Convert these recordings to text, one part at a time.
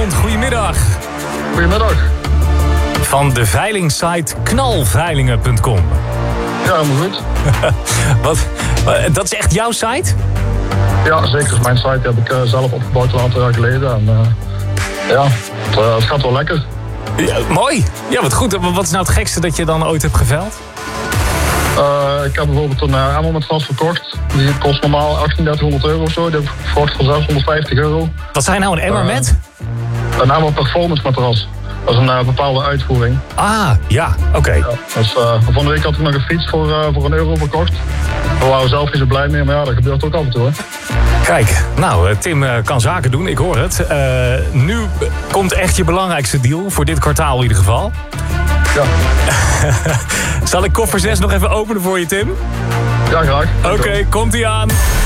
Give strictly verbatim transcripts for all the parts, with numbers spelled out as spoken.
Raymond, goedemiddag. Goedemiddag. Van de veilingsite knalveilingen punt com. Ja, helemaal goed. Wat, dat is echt jouw site? Ja, zeker. Dat is mijn site. Die heb ik uh, zelf opgebouwd een aantal jaar geleden. En, uh, ja, het, uh, het gaat wel lekker. Ja, mooi. Ja, wat goed. Wat is nou het gekste dat je dan ooit hebt geveild? Uh, ik heb bijvoorbeeld een uh, Emmer met vast verkocht. Die kost normaal achttienhonderd euro of zo. Die heb ik verkocht voor zeshonderdvijftig euro. Wat zijn nou een Emmer uh, met? Een Emmer performance matras. Dat is een uh, bepaalde uitvoering. Ah, ja, oké. Okay. Ja, dus, uh, van de week had ik nog een fiets voor, uh, voor een euro verkocht. Daar waren we zelf niet zo blij mee, maar ja, dat gebeurt ook af en toe. Hè. Kijk, nou, Tim uh, kan zaken doen, ik hoor het. Uh, nu komt echt je belangrijkste deal, voor dit kwartaal in ieder geval. Ja. Zal ik koffer zes nog even openen voor je, Tim? Ja, graag. Oké, okay, komt-ie aan.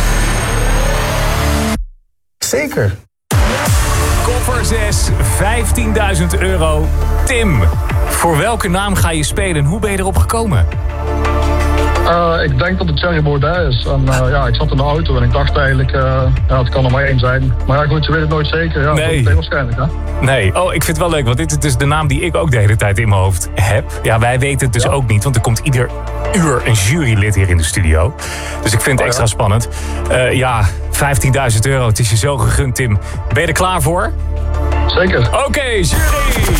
Zeker. Koffer zes, vijftienduizend euro. Tim, voor welke naam ga je spelen en hoe ben je erop gekomen? Uh, ik denk dat het Thierry Baudet is. En uh, ja, ik zat in de auto en ik dacht eigenlijk, uh, ja, het kan er maar één zijn. Maar ja, goed, je weet het nooit zeker. Ja, nee. Dat is waarschijnlijk, hè? Nee, oh, ik vind het wel leuk, want dit is dus de naam die ik ook de hele tijd in mijn hoofd heb. Ja, wij weten het dus ja. ook niet, want er komt ieder uur een jurylid hier in de studio. Dus ik vind het oh, extra ja. spannend. Uh, ja, vijftienduizend euro, het is je zo gegund, Tim. Ben je er klaar voor? Zeker. Oké, okay, jury!